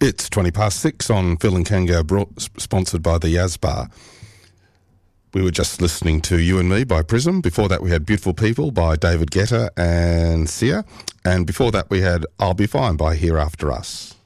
It's 6:20 on Phil and Kango, sponsored by the Yazbar. We were just listening to You and Me by Prism. Before that, we had Beautiful People by David Guetta and Sia. And before that, we had I'll Be Fine by Here After Us.